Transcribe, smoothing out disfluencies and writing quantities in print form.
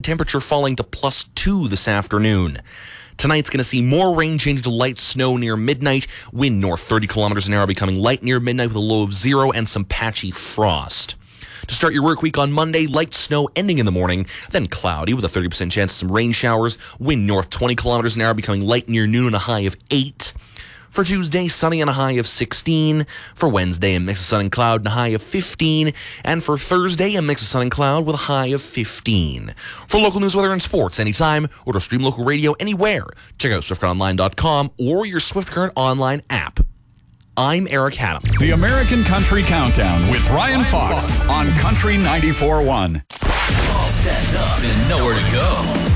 temperature falling to +2 this afternoon. Tonight's going to see more rain changing to light snow near midnight. Wind north 30 kilometers an hour, becoming light near midnight with a low of 0 and some patchy frost. To start your work week on Monday, light snow ending in the morning, then cloudy with a 30% chance of some rain showers. Wind north 20 kilometers an hour, becoming light near noon and a high of 8. For Tuesday, sunny and a high of 16. For Wednesday, a mix of sun and cloud and a high of 15. And for Thursday, a mix of sun and cloud with a high of 15. For local news, weather, and sports anytime, or to stream local radio anywhere, check out SwiftCurrentOnline.com or your Swift Current Online app. I'm Eric Haddam. The American Country Countdown with Ryan Fox on Country 94.1. All stand up and nowhere to go.